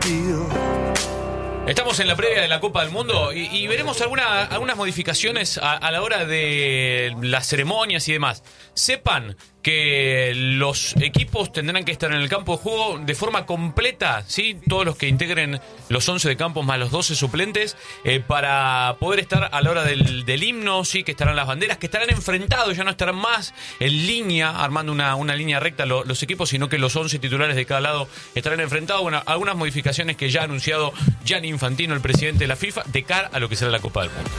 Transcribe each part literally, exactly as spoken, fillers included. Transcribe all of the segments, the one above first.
Estamos en la previa de la Copa del Mundo y, y veremos alguna, algunas modificaciones a, a la hora de las ceremonias y demás. Sepan que los equipos tendrán que estar en el campo de juego de forma completa, ¿sí? Todos los que integren los once de campos más los doce suplentes, eh, para poder estar a la hora del, del himno, ¿sí? Que estarán las banderas, que estarán enfrentados, ya no estarán más en línea, armando una, una línea recta lo, los equipos, sino que los once titulares de cada lado estarán enfrentados. Bueno, algunas modificaciones que ya ha anunciado Gianni Infantino, el presidente de la FIFA, de cara a lo que será la Copa del Mundo.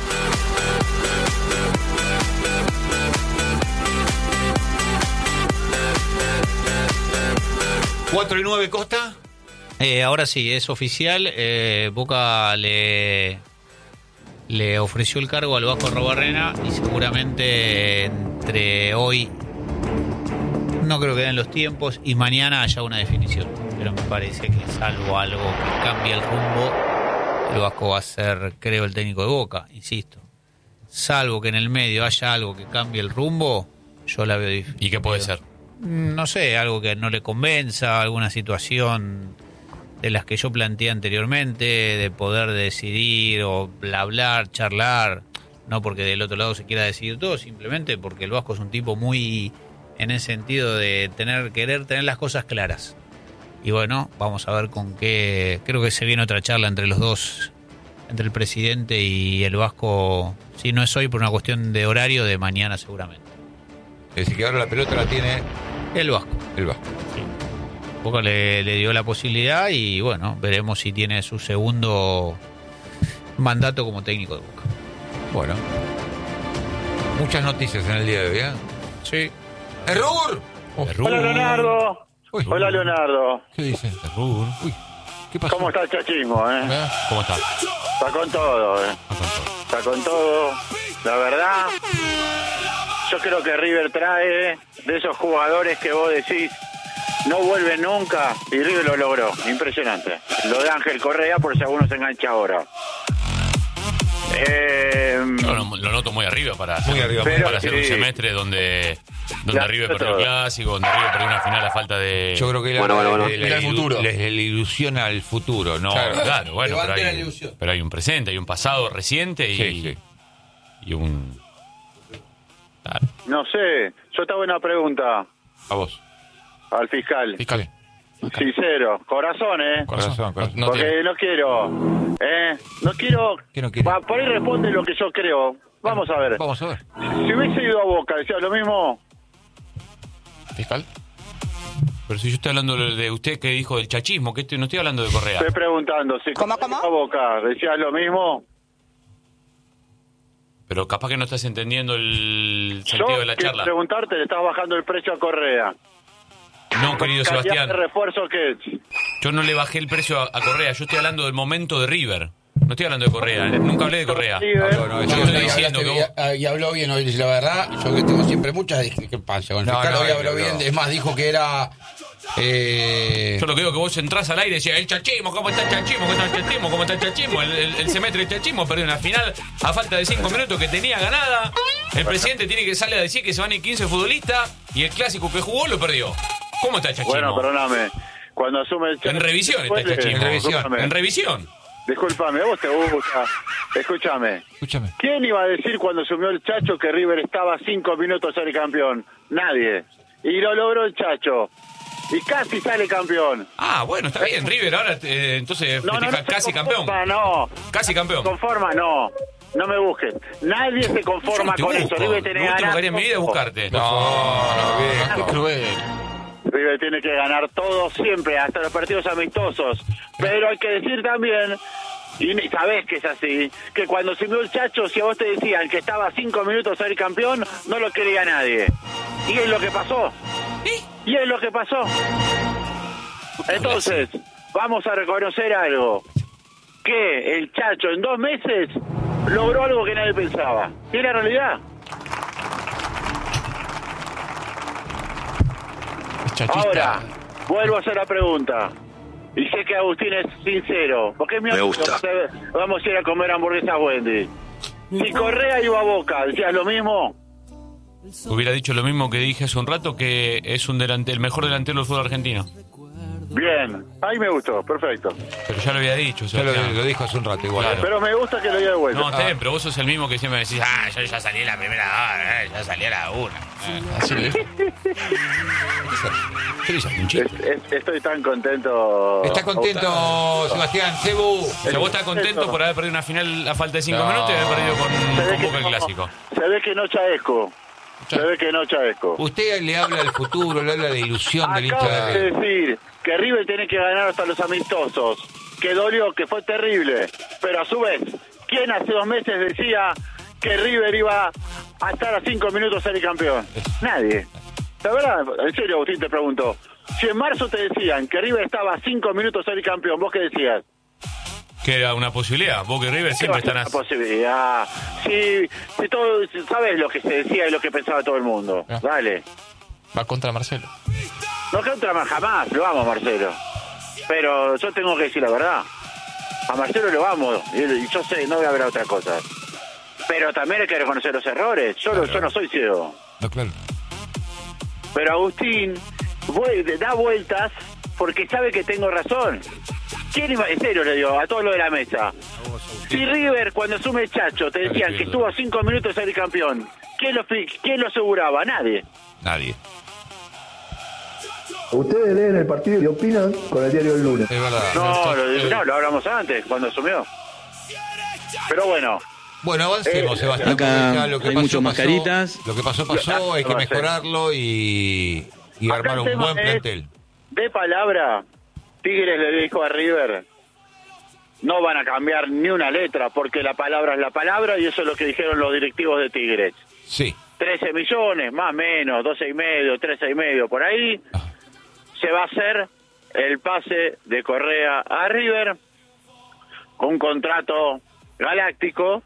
cuatro y nueve, Costa. Eh, ahora sí, es oficial. Eh, Boca le, le ofreció el cargo al Vasco Arrobarrena y seguramente entre hoy, no creo que den los tiempos, y mañana haya una definición. Pero me parece que salvo algo que cambie el rumbo, el Vasco va a ser, creo, el técnico de Boca, insisto. Salvo que en el medio haya algo que cambie el rumbo, yo la veo difícil. ¿Y qué puede ser? No sé, algo que no le convenza, alguna situación de las que yo planteé anteriormente, de poder decidir o hablar, charlar, no porque del otro lado se quiera decidir todo, simplemente porque el Vasco es un tipo muy en el sentido de tener querer tener las cosas claras. Y bueno, vamos a ver con qué, creo que se viene otra charla entre los dos, entre el presidente y el Vasco, si no es hoy por una cuestión de horario, de mañana seguramente. Es decir, que ahora la pelota la tiene el Vasco. El Vasco. Sí. Boca le, le dio la posibilidad y bueno, veremos si tiene su segundo mandato como técnico de Boca. Bueno. Muchas noticias en el día de hoy, ¿eh? Sí. ¡Error! Oh. Hola, Leonardo. Uy. Hola, Leonardo. ¿Qué dice? Error. Uy. ¿Qué pasó? ¿Cómo está el chachismo, eh? ¿Eh? ¿Cómo está? Está con todo, eh. Está con todo. Está con todo. La verdad, yo creo que River trae de esos jugadores que vos decís no vuelven nunca, y River lo logró. Impresionante. Lo de Ángel Correa, por si alguno se engancha ahora. Eh, Yo lo, lo noto muy arriba para muy hacer, arriba, para pero, hacer sí. un semestre donde, donde Ya, River todo. perdió el clásico, donde River perdió una final a falta de... Yo creo que la, Bueno, bueno, bueno. la- la- Mira el ilu- futuro. les les ilusiona al futuro, ¿no? Claro, claro, bueno, pero Levante la hay, ilusión. pero hay un presente, hay un pasado reciente y, Sí, sí. y un... Claro. no sé, yo te hago una pregunta A vos. al fiscal. Fiscal. Sincero, corazón, ¿eh? Corazón, corazón. No Porque tiene- no quiero, ¿eh? No quiero... ¿Qué no quiere? Pa- por ahí responde lo que yo creo. Vamos a ver. Vamos a ver. Si hubiese ido a Boca, ¿decías lo mismo? ¿Fiscal? Pero si yo estoy hablando de usted que dijo del chachismo, que estoy- no estoy hablando de Correa. Estoy preguntando. Si ¿Cómo, hubiese cómo? ido a Boca, ¿decías lo mismo? Pero capaz que no estás entendiendo el Yo sentido de la quiero charla. preguntarte, le estás bajando el precio a Correa. No, querido ¿Cantidad Sebastián. de refuerzo que es? Yo no le bajé el precio a, a Correa, yo estoy hablando del momento de River. No estoy hablando de Correa, eh. Nunca hablé de Correa. River, No, no, Yo eso te no, estoy no, diciendo que vos... Y, y habló bien hoy, la verdad. Yo que tengo siempre muchas, dije, ¿qué pasa? Con el No, fiscal no, hoy no, habló no. bien. Es más, dijo que era. Eh, Yo lo que digo que vos entrás al aire y decís, el chachismo, ¿cómo está el chachismo? ¿Cómo está el chachismo? ¿Cómo está el chachismo? El, el, el semestre del chachismo perdió una final a falta de cinco minutos que tenía ganada. El presidente tiene que salir a decir que se van a ir quince futbolistas y el clásico que jugó lo perdió. ¿Cómo está el chachismo? Bueno, perdóname. Cuando asume el... En revisión está el Puede- chachismo. En revisión. Discúlpame. En revisión. Discúlpame, ¿a vos te gusta? Escúchame. Escúchame. ¿Quién iba a decir cuando asumió el Chacho que River estaba a cinco minutos de ser campeón? Nadie. Y lo logró el Chacho. Y casi sale campeón. Ah, bueno, está bien. River ahora eh, entonces No, no, festeja no se casi campeón. conforma, no. Casi campeón. Conforma, no. No me busques. Nadie se conforma Yo con te eso. busco. River tiene Lo que último ganar que haría en mi vida es todo. buscarte. No, no, bien. qué cruel. River tiene que ganar todo siempre, hasta los partidos amistosos. Pero hay que decir también, y ni sabés que es así, que cuando se vio el Chacho, si a vos te decían que estaba a cinco minutos de ser campeón, no lo quería nadie. Y es lo que pasó. Y es lo que pasó. Entonces, vamos a reconocer algo. Que el Chacho en dos meses logró algo que nadie pensaba. ¿Y es la realidad? Ahora, vuelvo a hacer la pregunta. Y sé que Agustín es sincero. Porque es mi amigo. gusta. Vamos a ir a comer hamburguesas Wendy. Si Correa iba a Boca, ¿decías lo mismo? Hubiera dicho lo mismo que dije hace un rato, que es un delante, el mejor delantero del fútbol argentino. Bien, ahí me gustó, perfecto. Pero ya lo había dicho. Ya lo, Sebastián. lo dijo hace un rato igual. Claro. Pero me gusta que lo diga de vuelta. No, está bien, pero vos sos el mismo que siempre me decís, ah, yo ya salí en la primera hora, eh, ya salí a la una. Eh, Así le dijo. ¿Qué le hice? ¿Un chiste? Es- es- estoy tan contento. ¿Estás contento, Sebastián? Cebu. O sea, vos estás contento por haber perdido una final a falta de cinco No. minutos y haber perdido Se con, ve con que Boca el no- Clásico. Se ve que no chaesco. Se ve que no chaesco. Usted le habla del futuro, le habla de ilusión del hincha de Acabas de River. decir que River tiene que ganar hasta los amistosos. Que dolió, que fue terrible. Pero a su vez, ¿quién hace dos meses decía que River iba a estar a cinco minutos ser el campeón? Nadie. La verdad, en serio, Agustín, te pregunto. Si en marzo te decían que River estaba a cinco minutos ser el campeón, ¿vos qué decías? Que era una posibilidad. Boca y River ¿Qué siempre va a ser están así. una posibilidad? Si, si todo, si sabes lo que se decía y lo que pensaba todo el mundo. Ah. Dale. Va contra Marcelo. No contra más jamás, lo amo a Marcelo. Pero yo tengo que decir la verdad. A Marcelo lo amo y, y yo sé, no voy a ver otra cosa. Pero también hay que reconocer los errores. Yo, no- yo no soy ciego. No, claro. Pero Agustín vuelve, da vueltas porque sabe que tengo razón. ¿Quién iba? En serio le digo, a todos los de la mesa. Si River, cuando asume el Chacho, te decían que estuvo a cinco minutos de ser campeón, ¿quién lo, fi- ¿quién lo aseguraba? Nadie. Nadie. Ustedes leen el partido y opinan con el diario El Lunes. Es verdad. No, lo, no, lo hablamos antes, cuando asumió. Pero bueno, Bueno, avancemos, Eh, Sebastián. acá porque ya lo que hay pasó, muchas pasó. mascaritas. Lo que pasó, pasó. Hay que Va a ser. mejorarlo y, y acá armar el un tema buen es, plantel. de palabra, Tigres le dijo a River, no van a cambiar ni una letra, porque la palabra es la palabra, y eso es lo que dijeron los directivos de Tigres. Sí. trece millones, más o menos, doce y medio, trece y medio, por ahí, se va a hacer el pase de Correa a River, con un contrato galáctico,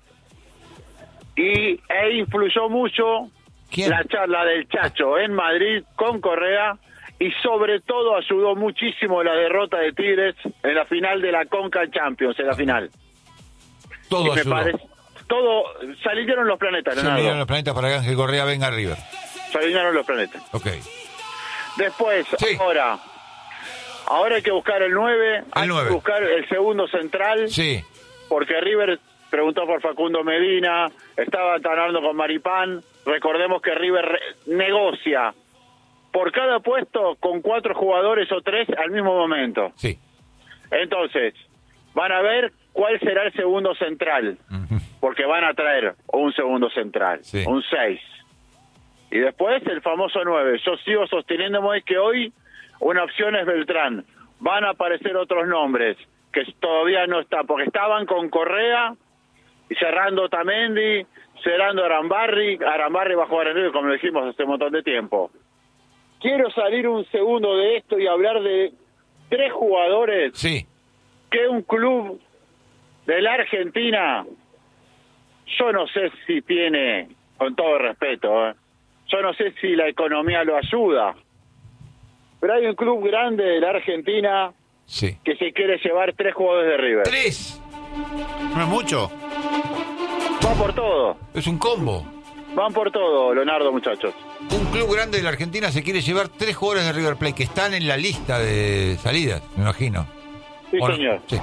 y e influyó mucho ¿Quién? la charla del Chacho en Madrid con Correa, y sobre todo ayudó muchísimo la derrota de Tigres en la final de la Conca Champions, en la final. Todo Y me ayudó. parece, todo, se alinearon los planetas, Se Leonardo. alinearon los planetas para que Ángel Correa venga a River. Se alinearon los planetas. Ok. Después, Sí. ahora, ahora hay que buscar el nueve, hay nueve. que buscar el segundo central, Sí. porque River preguntó por Facundo Medina, estaba hablando con Maripán, recordemos que River re- negocia por cada puesto con cuatro jugadores o tres al mismo momento. Sí. Entonces, van a ver cuál será el segundo central, Ujú. porque van a traer un segundo central, Sí. un seis. Y después el famoso nueve. Yo sigo sosteniéndome que hoy una opción es Beltrán. Van a aparecer otros nombres que todavía no están, porque estaban con Correa, y cerrando Tamendi, cerrando Arambarri. Arambarri va a jugar en River, como lo dijimos hace un montón de tiempo. Quiero salir un segundo de esto y hablar de tres jugadores Sí. que un club de la Argentina, yo no sé si tiene, con todo respeto, ¿eh? yo no sé si la economía lo ayuda, pero hay un club grande de la Argentina Sí. que se quiere llevar tres jugadores de River. Tres. No es mucho. Van por todo, Es un combo. van por todo, Leonardo, muchachos. Un club grande de la Argentina se quiere llevar tres jugadores de River Plate que están en la lista de salidas, me imagino. Sí, ¿O no? señor. Sí.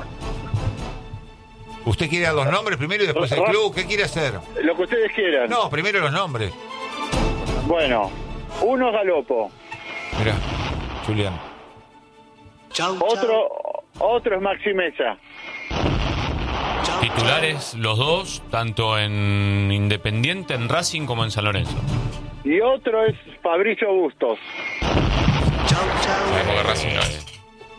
¿Usted quiere a los nombres primero y después el club? ¿Qué quiere hacer? Lo que ustedes quieran. No, primero los nombres. Bueno, uno es Galopo, Mirá, Julián. otro, otro es Maxi Mesa. Titulares los dos, tanto en Independiente, en Racing, como en San Lorenzo. Y otro es Fabricio Bustos. Sabemos que Racing no es.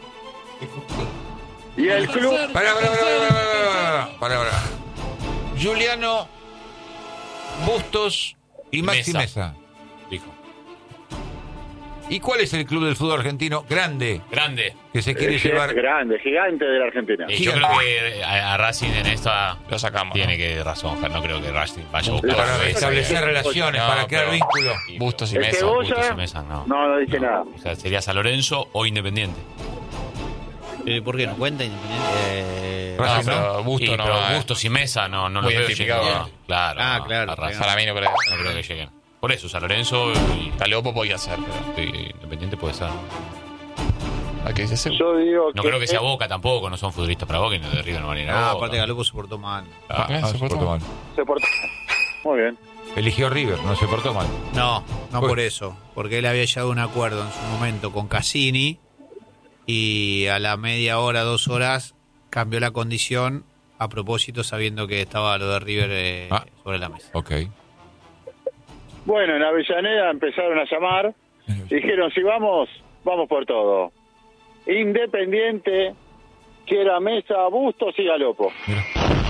Y el club, Pará, pará, pará, pará, pará, pará, pará. Juliano, Bustos y Maxi Mesa. Mesa. Dijo. ¿Y cuál es el club del fútbol argentino grande Grande. que se quiere es llevar? grande, gigante de la Argentina. Y yo creo que a, a Racing en esta Lo sacamos. tiene que razón. No creo que Racing vaya a buscar Para a Mesa. establecer relaciones, No, para crear pero- vínculos. Bustos y El Mesa. que vos- Bustos y Mesa, no. No, no dice nada. O sea, sería San Lorenzo o Independiente. Eh, ¿Por qué no cuenta Independiente? Eh, No, Racing, pero Bustos Y, no pero va. Bustos y Mesa no, no Muy los veo identificado. llegando. Claro. Ah, no, claro, a Racing. Para mí no creo. No creo que lleguen. Por eso, San Lorenzo y Galopo podía ser, pero. y Independiente puede ser. ¿A qué dice Cebu? Yo digo No que creo que sea Boca tampoco, no son futbolistas para Boca y no de River no van a ir a Ah, Boca. aparte Galopo se portó mal. Ah, Ah, Ah, se se portó portó mal. mal. se portó. Muy bien. Eligió River, no se portó mal. No, no Pues- por eso. Porque él había llegado a un acuerdo en su momento con Cassini y a la media hora, dos horas, cambió la condición a propósito sabiendo que estaba lo de River eh, Ah. sobre la mesa. Ok. Bueno, en Avellaneda empezaron a llamar. Dijeron, si vamos, vamos por todo. Independiente, quiera Mesa, Bustos y Galopo. Mira.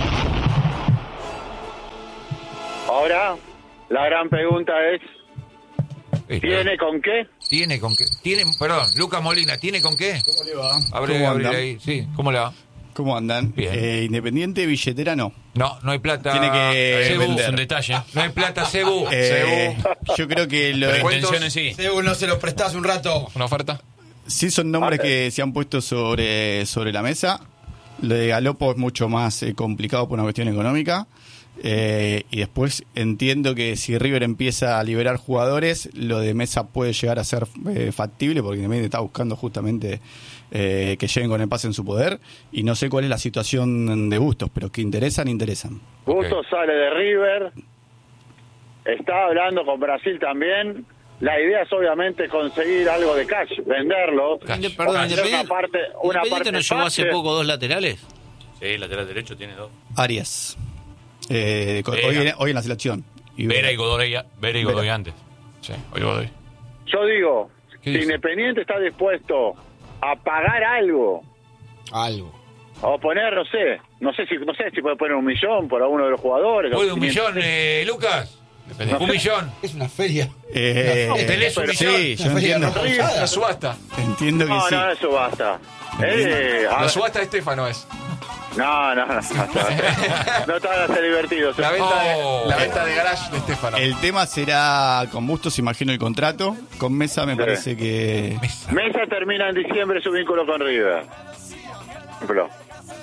Ahora, la gran pregunta es, Eh, ¿tiene con qué? ¿Tiene con qué? ¿Tiene, perdón, Lucas Molina, ¿tiene con qué? ¿Cómo le va? Abre, ¿Cómo abre andan? ahí. Sí, ¿cómo le va? ¿Cómo andan? Bien. Eh, Independiente, billetera no. No, no hay plata. Tiene que Cebu. vender. es un detalle. No hay plata, Cebu. Eh, yo creo que lo Pero de- intenciones sí. Según no se lo prestás un rato. ¿Una oferta? sí son nombres que se han puesto sobre, sobre la mesa. Lo de Galopo es mucho más eh, complicado por una cuestión económica. Eh, y después entiendo que si River empieza a liberar jugadores, lo de Mesa puede llegar a ser eh, factible, porque Independiente está buscando justamente eh, que lleguen con el pase en su poder. Y no sé cuál es la situación de Bustos, pero que interesan, interesan. Bustos sale de River, está hablando con Brasil también. La idea es obviamente conseguir algo de cash, venderlo. Inde- Perdón, hacer Independiente, una parte, una Independiente parte nos llevó hace fácil. poco dos laterales. Sí, lateral derecho tiene dos. Arias. Eh, co- Vera. hoy, en- hoy en la selección. Y Vera y Godoy, Vera y Godoy antes. Sí, hoy Godoy. Yo digo, ¿Qué si dice? Independiente está dispuesto a pagar algo, Algo. o poner, no sé, no sé si no sé si puede poner un millón por alguno de los jugadores. ¿Puede o un quinientos. millón, eh, Lucas? Independiente. Un millón. Es una feria. Eh, No, ¿tenés un pero- millón? sí, yo Una feria entiendo, organizada. La subasta. entiendo que No, sí. no, eso basta. Eh, a La ver, subasta de Estefano es. no, no, no, no, no te hagas el divertido. La venta, Oh. de, la venta de garage de Estefano. El tema será con Bustos, imagino el contrato. Con Mesa me Sí. parece que... Mesa termina en diciembre su vínculo con River. Por ejemplo.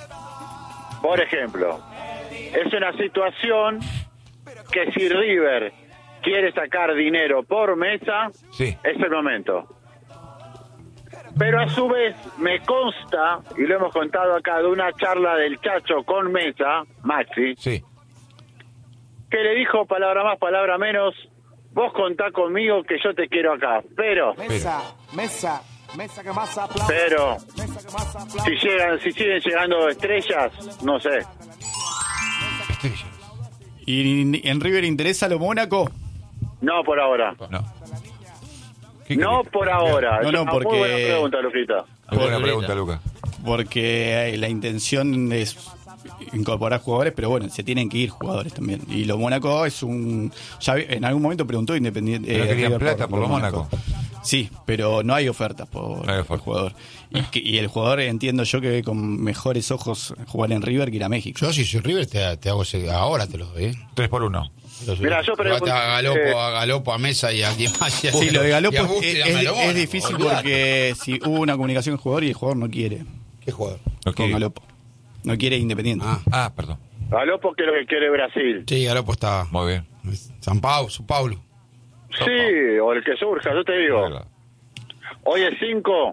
Por ejemplo, es una situación que si River quiere sacar dinero por Mesa, Sí. es el momento. Pero a su vez me consta, y lo hemos contado acá, de una charla del Chacho con Mesa, Maxi, Sí. que le dijo palabra más, palabra menos, vos contá conmigo que yo te quiero acá. Pero, Mesa, mesa, mesa que más aplausos. pero, Mesa que más aplausos. si llegan, si siguen llegando estrellas, no sé. Estrellas. ¿Y en River interesa lo Mónaco? No por ahora. No. ¿Qué No querés? por ahora. No, Es no, una porque- muy buena pregunta, Luquita. Muy buena Por- pregunta, Lucas. Porque eh, la intención es incorporar jugadores, pero bueno, se tienen que ir jugadores también. Y lo Mónaco es un... Ya vi- en algún momento preguntó Independiente... Pero querían River plata por lo Mónaco. Sí, pero no hay ofertas por, No hay por oferta. jugador. Y, que- y el jugador entiendo yo que ve con mejores ojos jugar en River que ir a México. Yo si soy River te, te hago ese, ahora te lo doy. ¿eh? Tres por uno. Mirá, yo pregunto- Llevate a Galopo, eh, a Galopo, a Mesa y a quien más. y a- Sí, lo de Galopo y a es, Busti, es- dame es- lo es Mónaco, difícil olvidate. porque si hubo una comunicación con el jugador y el jugador no quiere ¿Qué jugador? No con quiere. Galopo. No quiere Independiente. Ah, Ah, perdón. Galopo que es lo que quiere Brasil. sí, Galopo está. Muy bien. San Paulo, Sao Paulo. Sí, o el que surja, yo te digo. Hoy es cinco.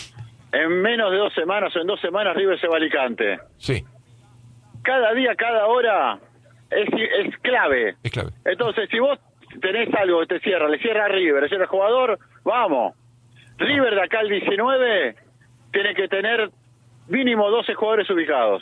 En menos de dos semanas o en dos semanas River se va a Alicante. Sí, Cada día, cada hora es, es clave. es clave. Entonces, si vos tenés algo que te cierra, le cierra a River, le cierra al jugador, vamos. River de acá al diecinueve tiene que tener mínimo doce jugadores ubicados.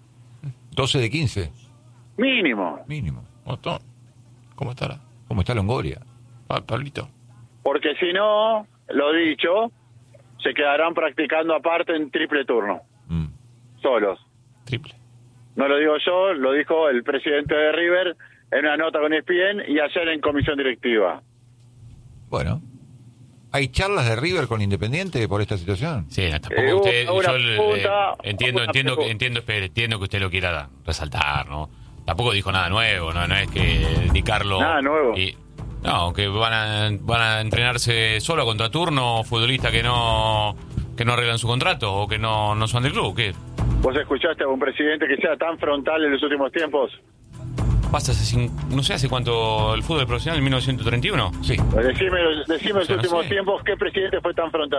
doce de quince, Mínimo. mínimo. Montón. ¿Cómo estará? ¿Cómo está Longoria? Pa- Pablito. Porque si no, lo dicho, se quedarán practicando aparte en triple turno. Mm. Solos. Triple. No lo digo yo, lo dijo el presidente de River en una nota con E S P N y ayer en comisión directiva. Bueno. ¿Hay charlas de River con Independiente por esta situación? Sí, tampoco Eh, usted, una yo le- pregunta, entiendo, una entiendo, pregunta. entiendo, espere, entiendo que usted lo quiera resaltar, ¿no? Tampoco dijo nada nuevo, no, no es que dedicarlo. Nada nuevo. Y, no, que van a, van a entrenarse solo a contraturno futbolistas que no que no arreglan su contrato o que no, no son del club. ¿Qué ¿Vos escuchaste a un presidente que sea tan frontal en los últimos tiempos? pasa hace, cin- no sé hace cuánto el fútbol profesional, en mil novecientos treinta y uno? Sí. Decime, decime en los Yo no últimos sé. tiempos qué presidente fue tan frontal.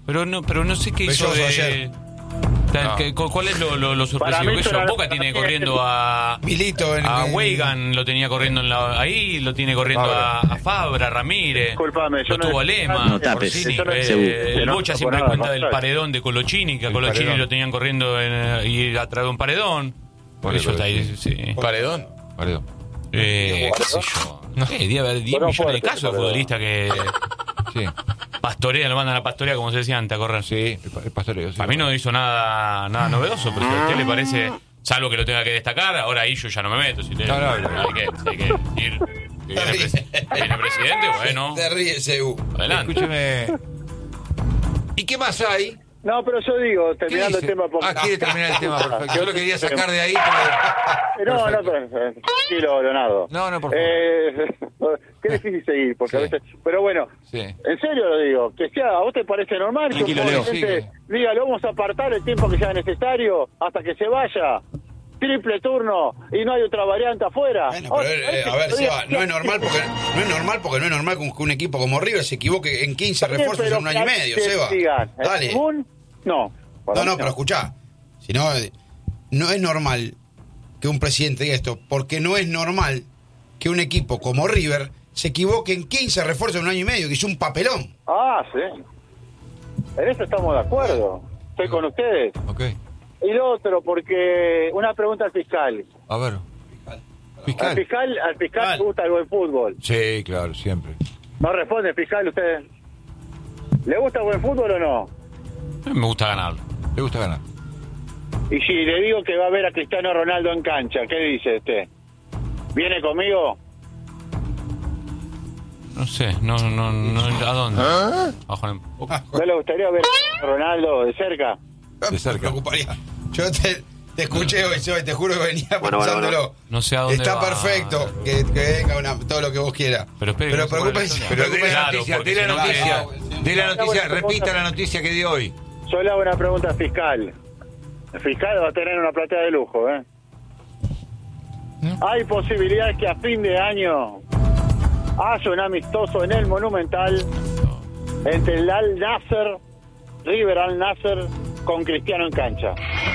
Pero no, pero no sé qué hizo Belloso de... ayer. Ta- que- ¿Cuál es lo, lo, lo sorpresivo? Para mí Que yo, será- Boca tiene corriendo a... Milito en, A en- Weigan lo tenía corriendo en la, ahí, lo tiene corriendo a, a Fabra, a Ramírez, Disculpame, yo lo no- tuvo a Lema, No tapes, Orsini, yo no- eh, seguro. el No, Bocha no, siempre por nada, cuenta del Gonzalo. paredón de Colochini, que a El Colochini paredón. lo tenían corriendo en, y a través de un paredón. Por Ellos eso, está ahí, sí. sí. Paredón. Perdón. Eh, qué sé yo. No sé, debe haber diez Bueno, millones de fuerte, casos de paredón. futbolistas que Sí, pastorean, lo mandan a pastorear, como se decía antes, a correr. sí, el, pa- el pastoreo. Sí. A mí no hizo nada, nada novedoso, pero si a usted le parece, salvo que lo tenga que destacar, ahora ahí yo ya no me meto. Si tiene, No, no, hay, que, hay que ir. Si viene, pres- viene el presidente, bueno, Te ríes, Ebu. adelante. Escúcheme. ¿Y qué más hay? No, pero yo digo, ¿Qué terminando el dice? tema... por- Ah, quiere terminar el tema, perfecto. Yo lo quería sacar de ahí, pero... No, no, Perfecto. pero, eh, tranquilo, Leonardo. No, no, por favor. Eh, qué difícil seguir, porque a Sí. veces... Pero bueno, Sí. en serio lo digo, que sea, ¿a vos te parece normal que un Tranquilo, Leo. presidente Sí. diga, lo vamos a apartar el tiempo que sea necesario hasta que se vaya? Triple turno y no hay otra variante afuera. Bueno, Oh, pero eh, parece a ver, que Seba, todavía- no es normal porque no es normal porque no es normal que un equipo como River se equivoque en quince Está bien, refuerzos pero en un año y que medio, te Seba. digan, ¿es Dale. común? No. para No, mí no, pero escuchá. Si no, eh, no es normal que un presidente diga esto, porque no es normal que un equipo como River se equivoque en quince refuerzos en un año y medio, que es un papelón. Ah, sí. En eso estamos de acuerdo. Estoy con ustedes. Ok. Y lo otro, porque una pregunta al fiscal. A ver. Al Fiscal. fiscal, al fiscal le gusta el buen fútbol. Sí, claro, siempre. No responde, fiscal, usted. ¿Le gusta el buen fútbol o no? Me gusta ganarlo. Le gusta ganar. Y si le digo que va a ver a Cristiano Ronaldo en cancha, ¿qué dice usted? ¿Viene conmigo? No sé, no, no, no, ¿a dónde? Bajo el- ¿No le gustaría ver a Ronaldo de cerca? De cerca. Me preocuparía. Yo te, te escuché hoy, Seba, y te juro que venía Bueno, bueno, pensándolo. bueno. No sé a dónde Está va. perfecto que, que venga una- todo lo que vos quieras. Pero espere que no se preocúpense. muera la Pero dé preocúpense. la Claro, noticia, porque dé la si no noticia. queda- Dé la noticia, bueno, repita la noticia que dio hoy. Yo le hago una pregunta al fiscal. El fiscal va a tener una platea de lujo, ¿eh? ¿Hay posibilidades que a fin de año haya un amistoso en el Monumental entre el Al Nasser, River Al Nasser, con Cristiano en cancha?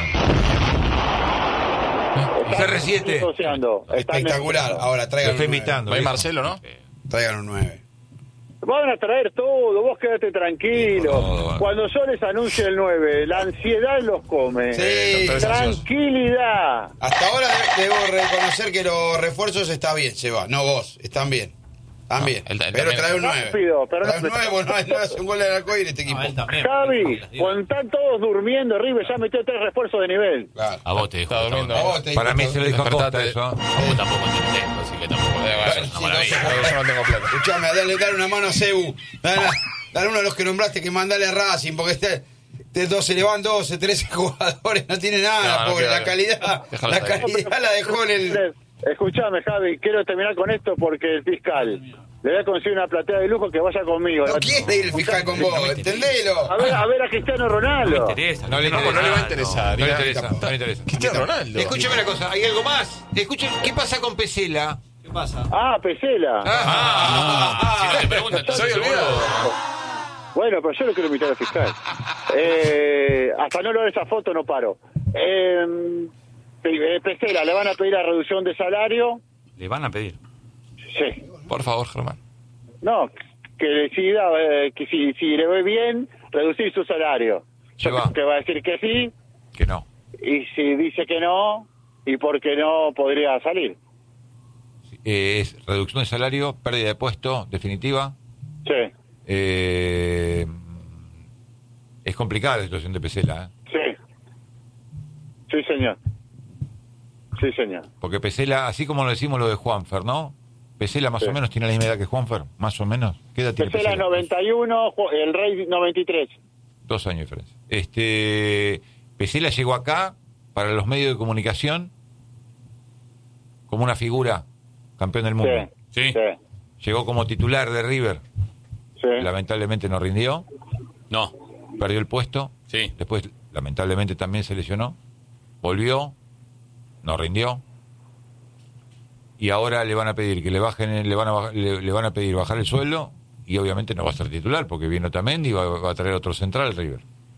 C R siete. Negociando. Están Espectacular. negociando. Ahora Lo traigan está un nueve. invitando. Va a ir viejo. Marcelo, ¿no? Traigan un nueve. Van a traer todo, vos quédate tranquilo. Todo. Cuando yo les anuncie el nueve, la ansiedad los come. Sí, los tres ansiosos. Tranquilidad. Hasta ahora de- debo reconocer que los refuerzos está bien, Seba. No vos, están bien. Están No, bien. él- él pero también. trae un nueve. Rápido, pero trae no- un nueve, vos no, no hace un gol de arcoíris este equipo. No, él también. Javi, cuando están todos durmiendo, River ya metió tres refuerzos de nivel. Claro. A vos te dijo. Está durmiendo. A vos te Para mí se lo dijo a Costa Despertate. eso. ¿eh? A vos tampoco te tengo, así que tampoco. Eh, Es bueno, una sí, maravilla. no sé. Pero yo no tengo plata. Escuchame, dale, dale una mano a Cebu. Dale, dale uno de los que nombraste que mandale a Racing, porque este, este doce le van doce, trece jugadores, no tiene nada, No, no pobre. quiero- la calidad, déjalo la estar ahí. calidad la dejó en el. Escuchame, Javi, quiero terminar con esto porque el fiscal le voy a conseguir una platea de lujo que vaya conmigo. No quiere ir el fiscal con vos, entendelo. A ver, a ver a Cristiano Ronaldo. No me interesa. No le No, interesa. no le va a interesar. No le Mira, interesa. No le interesa. Cristiano Ronaldo. Escúcheme una cosa, ¿hay algo más? Escuchen, ¿qué pasa con Pesela? ¿Qué pasa? Ah, Pesela. Ah, si no te preguntan, ¿estás Soy seguro? olvidado. Bueno, pero yo lo quiero invitar al fiscal. Eh, hasta no lo de esa foto no paro. Eh, eh, Pesela, ¿le van a pedir la reducción de salario? Le van a pedir. Sí. Por favor, Germán. No, que decida eh, que si, si le ve bien, reducir su salario. Yo Se va. creo que va a decir que sí, Que no. y si dice que no, y porque no podría salir. Eh, es reducción de salario, pérdida de puesto definitiva. Sí, Eh, es complicada la situación de Pesela, ¿eh? sí. Sí, señor. Sí, señor. Porque Pesela, así como lo decimos lo de Juanfer, ¿no? Pesela más Sí. o menos tiene la misma edad que Juanfer, más o menos. ¿Qué edad tiene Pesela Pesela? noventa y uno, Ju- el Rey noventa y tres. Dos años de diferencia. Este, Pesela llegó acá para los medios de comunicación como una figura, campeón del mundo. Sí, Sí. sí, Llegó como titular de River, sí. lamentablemente no rindió, No. perdió el puesto, Sí. después lamentablemente también se lesionó, volvió, no rindió, y ahora le van a pedir que le bajen, le van a baj- le, le van a pedir bajar el sueldo y obviamente no va a ser titular porque viene Otamendi y va, va a traer otro central River.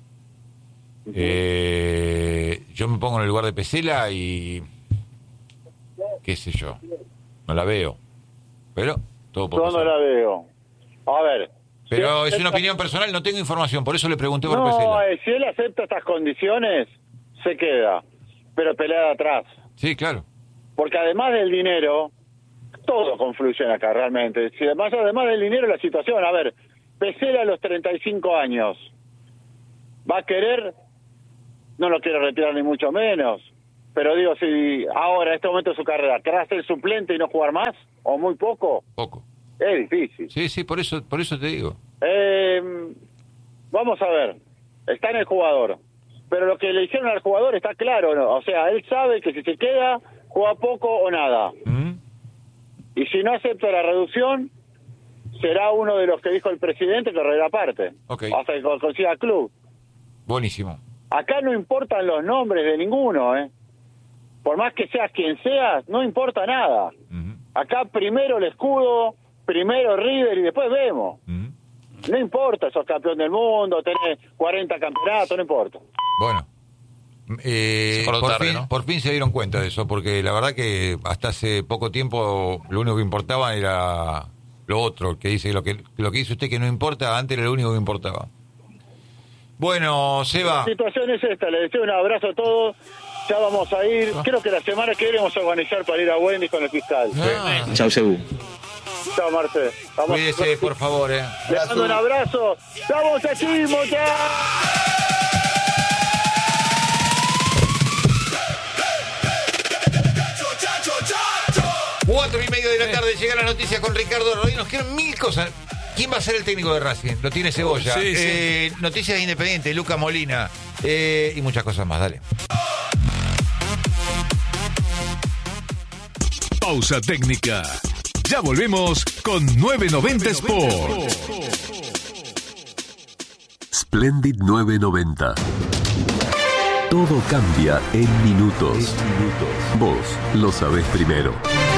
Eh, yo me pongo en el lugar de Pesela y qué sé yo, no la veo, pero todo puede Yo no pasar. la veo. A ver. Pero si es una opinión personal, no tengo información, por eso le pregunté por No, Pesela. eh, si él acepta estas condiciones, se queda, pero pelea de atrás. Sí, claro. Porque además del dinero, todo confluye acá realmente. Si además, además del dinero, la situación, a ver, Pesela a los treinta y cinco años, ¿va a querer? No lo quiere retirar ni mucho menos. Pero digo, si ahora, en este momento de su carrera, ¿querrá ser suplente y no jugar más? ¿O muy poco? Poco. Es difícil. Sí, sí, por eso, por eso te digo. Eh, vamos a ver, está en el jugador. Pero lo que le dijeron al jugador está claro, ¿no? O sea, él sabe que si se queda, juega poco o nada. ¿Mm? Y si no acepta la reducción, será uno de los que dijo el presidente que correrá aparte. Okay. Hasta que consiga club. Buenísimo. Acá no importan los nombres de ninguno, ¿eh? Por más que seas quien seas, no importa nada. Uh-huh. Acá primero el escudo, primero River y después vemos. Uh-huh. No importa, sos campeón del mundo, tenés cuarenta campeonatos, no importa. Bueno. Eh, Se paró por, tarde, fin, ¿no? por fin se dieron cuenta de eso, porque la verdad que hasta hace poco tiempo lo único que importaba era lo otro, que dice lo que lo que dice usted que no importa, antes era lo único que importaba. Bueno, Seba. La situación es esta, le deseo un abrazo a todos, ya vamos a ir, creo que la semana que viene vamos a organizar para ir a Wendy con el fiscal. Ah. Chau, Sebu. Chao, Marce. Vamos. Cuídese, por favor, eh. Le mando un abrazo. ¡Vamos a Chimo, Cuatro y medio de la tarde llega la noticia con Ricardo Rodríguez. Nos quedan mil cosas. ¿Quién va a ser el técnico de Racing? Lo tiene Cebolla. Sí, sí. Eh, noticias de Independiente, Luca Molina. Eh, y muchas cosas más. Dale. Pausa técnica. Ya volvemos con novecientos noventa Sport. Splendid novecientos noventa. Todo cambia en minutos. Vos lo sabés primero.